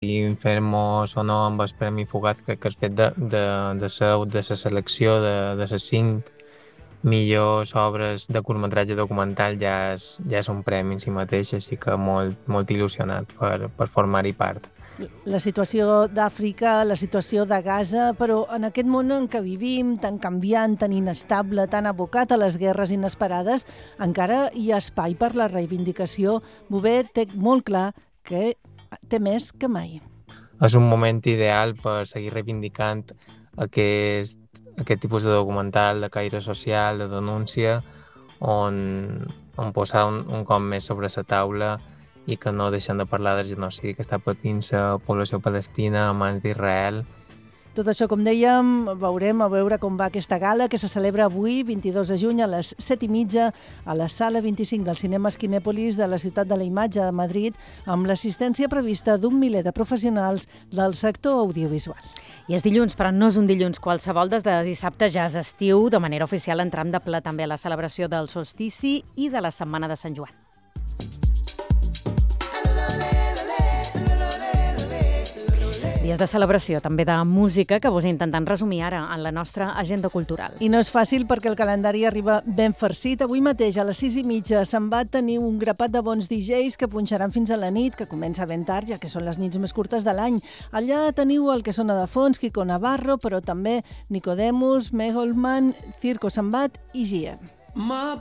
Enfermos o no amb el Premi Fugaz, crec que el fet de la selecció de les 5 millors obres de curtmetratge documental ja és un premi en si mateix, així que molt il·lusionat per formar-hi part. La situació d'Àfrica, la situació de Gaza, però en aquest món en què vivim, tan canviant, tan inestable, tan abocat a les guerres inesperades, encara hi ha espai per la reivindicació. Bové té molt clar que té més que mai. És un moment ideal per seguir reivindicant aquest tipus de documental de caire social, de denúncia, on posar un cop més sobre la taula i que no deixen de parlar del genocidi que està patint la població palestina a mans d'Israel. Tot això, com dèiem, veurem a veure com va aquesta gala que se celebra avui, 22 de juny, a les 7:30, a la sala 25 del Cinema Esquinèpolis de la Ciutat de la Imatge de Madrid, amb l'assistència prevista d'un miler de professionals del sector audiovisual. I és dilluns, però no és un dilluns qualsevol. Des de dissabte ja és estiu. De manera oficial entram de ple també a la celebració del solstici i de la Setmana de Sant Joan. Dies de celebració, també de música, que vos intentant resumir ara en la nostra agenda cultural. I no és fàcil perquè el calendari arriba ben farcit. Avui mateix, a les 6:30, se'n va tenir un grapat de bons DJs que punxaran fins a la nit, que comença ben tard, ja que són les nits més curtes de l'any. Allà teniu el que sona de fons, Kiko Navarro, però també Nicodemus, Meholman, Circo Sambat i Gia.